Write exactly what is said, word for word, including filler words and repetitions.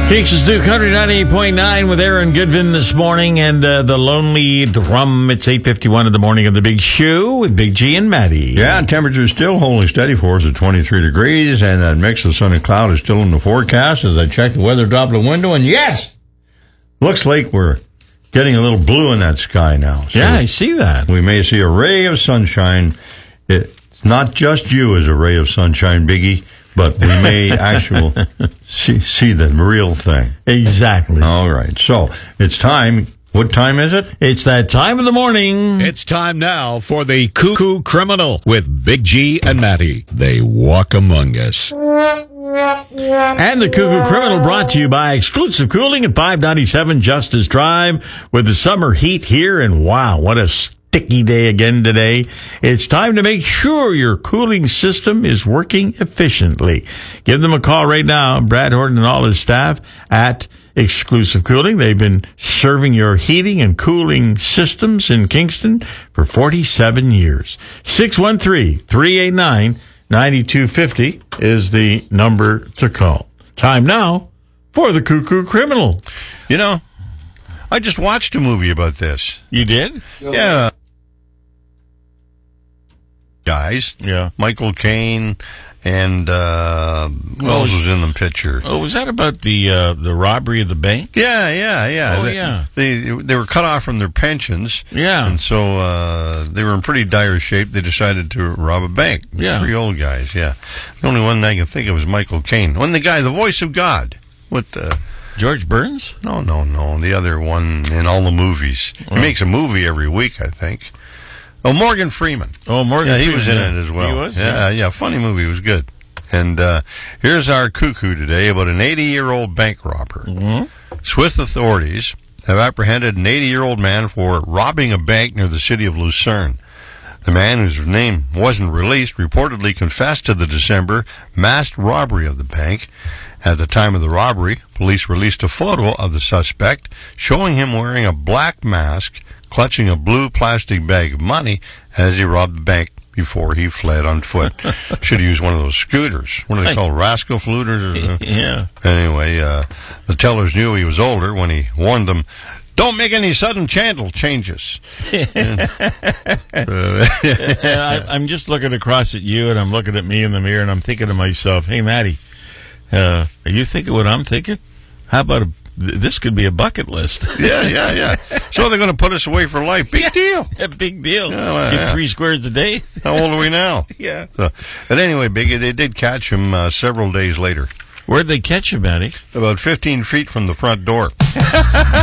Kingston's Duke Country ninety-eight point nine with Aaron Goodvin this morning and uh, the Lonely Drum. It's eight fifty-one in the morning of the Big Shoe with Big G and Maddie. Yeah, temperature is still holding steady for us at twenty-three degrees, and that mix of sun and cloud is still in the forecast as I check the weather Doppler window, and yes, looks like we're getting a little blue in that sky now. So yeah, I see that. We may see a ray of sunshine. It's not just you as a ray of sunshine, Biggie, but we may actually see, see the real thing. Exactly. All right. So it's time. What time is it? It's that time of the morning. It's time now for the Cuckoo Criminal with Big G and Maddie. They walk among us. And the Cuckoo Criminal brought to you by Exclusive Cooling at five ninety-seven Justice Drive with the summer heat here. And wow, what a sticky day again today. It's time to make sure your cooling system is working efficiently. Give them a call right now, Brad Horton and all his staff at Exclusive Cooling. They've been serving your heating and cooling systems in Kingston for forty-seven years. six one three, three eight nine, nine two five zero is the number to call. Time now for the Cuckoo Criminal. You know, I just watched a movie about this. You did? Yeah. Guys. Yeah. Michael Caine and uh, who Oh, else was in the picture? Oh, was that about the uh, the robbery of the bank? Yeah, yeah, yeah. Oh, they, yeah. They they were cut off from their pensions. Yeah. And so uh, they were in pretty dire shape. They decided to rob a bank. Yeah. Three old guys, yeah. The only one I can think of is Michael Caine. One, the guy, the voice of God. What, uh, George Burns? no, no, no. The other one in all the movies. He Well. makes a movie every week, I think. Oh, Morgan Freeman. Oh, Morgan Yeah, he Freeman, was in yeah. it as well. He was? Yeah, yeah, funny movie. It was good. And uh, here's our cuckoo today about an eighty-year-old bank robber. Mm-hmm. Swiss authorities have apprehended an eighty-year-old man for robbing a bank near the city of Lucerne. The man, whose name wasn't released, reportedly confessed to the December masked robbery of the bank. At the time of the robbery, police released a photo of the suspect showing him wearing a black mask, clutching a blue plastic bag of money as he robbed the bank before he fled on foot. Should have used one of those scooters. What are they called? Rascal flooters? Yeah. Anyway, uh, the tellers knew he was older when he warned them, "Don't make any sudden channel changes." And I, I'm just looking across at you, and I'm looking at me in the mirror, and I'm thinking to myself, hey, Maddie, uh, are you thinking what I'm thinking? How about a, th- this could be a bucket list. Yeah, yeah, yeah. So they're going to put us away for life. Big deal. A big deal. Yeah, well, Get yeah. three squares a day. How old are we now? Yeah. So, but anyway, Biggie, they did catch him uh, several days later. Where'd they catch you, Maddie? About fifteen feet from the front door.